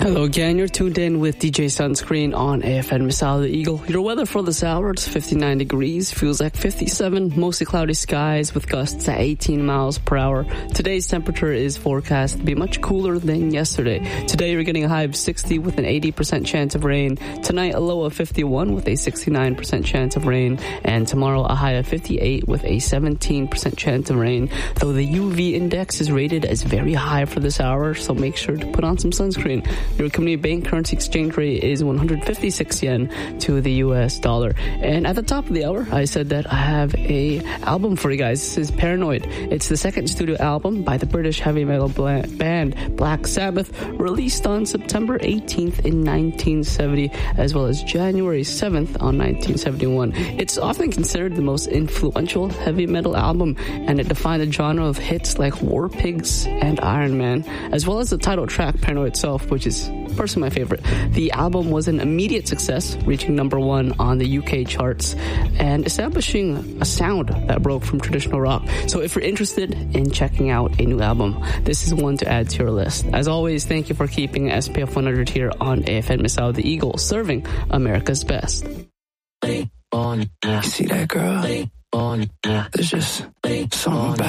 Hello again, you're tuned in with DJ Sunscreen on AFN Misal the Eagle. Your weather for this hour, it's 59 degrees, feels like 57, mostly cloudy skies with gusts at 18 miles per hour. Today's temperature is forecast to be much cooler than yesterday. Today you're getting a high of 60 with an 80% chance of rain. Tonight a low of 51 with a 69% chance of rain. And tomorrow a high of 58 with a 17% chance of rain. Though the UV index is rated as very high for this hour, so make sure to put on some sunscreen. Your community bank currency exchange rate is 156 yen to the US dollar. And at the top of the hour, I said that I have a album for you guys. This is Paranoid. It's the second studio album by the British heavy metal band Black Sabbath, released on September 18th in 1970, as well as January 7th on 1971. It's often considered the most influential heavy metal album, and it defined the genre of hits like War Pigs and Iron Man, as well as the title track Paranoid itself, which is personally my favorite. The album was an immediate success, reaching #1 on the UK charts and establishing a sound that broke from traditional rock. So if you're interested in checking out a new album, this is one to add to your list. As always, thank you for keeping SPF 100 here on AFN Misal the Eagle, serving America's best. See that girl? There's just something about